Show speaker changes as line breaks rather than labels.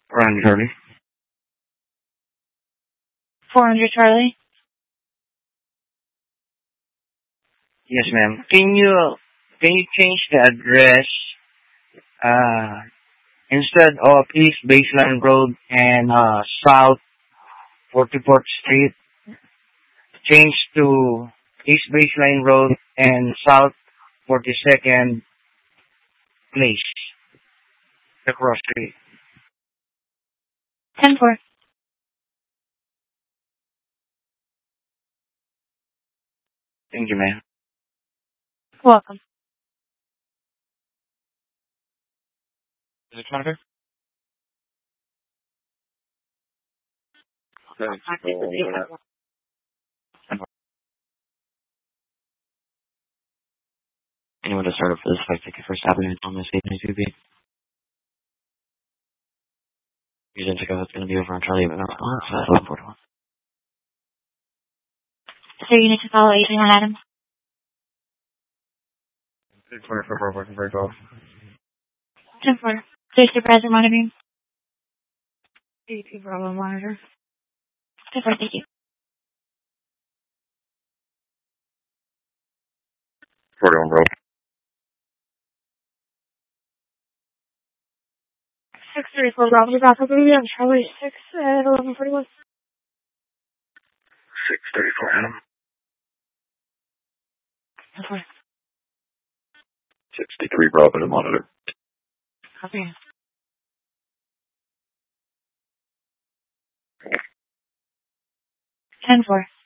Run, Charlie.
400 Charlie.
Yes, ma'am. Can you change the address? Instead of East Baseline Road and South 44th Street, change to East Baseline Road and South 42nd Place, the cross street.
10-4.
Thank you, ma'am.
Welcome.
Is it monitor? Anyone to start up for this 551st Avenue on this 892B? You didn't check out what's going to be over on Charlie, but no, that's 1141.
So you need to follow 831 Adam.
24 working very well.
10-4. There's the present monitoring. 82 Bravo monitor. 10-4, thank you.
41 Bravo.
634 Bravo, back up on Charlie 6 at 1141.
634 Adam.
10-4.
63 Bravo to monitor.
Copy. 10-4.